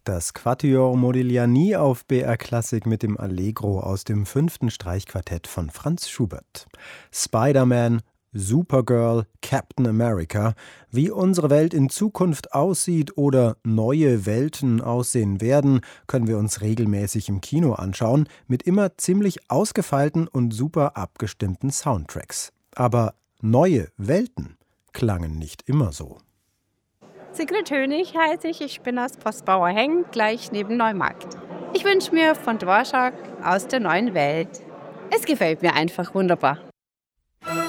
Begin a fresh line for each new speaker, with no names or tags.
Das Quatuor Modigliani auf BR Klassik mit dem Allegro aus dem 5. Streichquartett von Franz Schubert. Spider-Man, Supergirl, Captain America, wie unsere Welt in Zukunft aussieht oder neue Welten aussehen werden, können wir uns regelmäßig im Kino anschauen, mit immer ziemlich ausgefeilten und super abgestimmten Soundtracks. Aber neue Welten klangen nicht immer so.
Sigrid Hönig heiße ich bin aus Postbauerheng, gleich neben Neumarkt. Ich wünsche mir von Dvorak aus der neuen Welt. Es gefällt mir einfach wunderbar.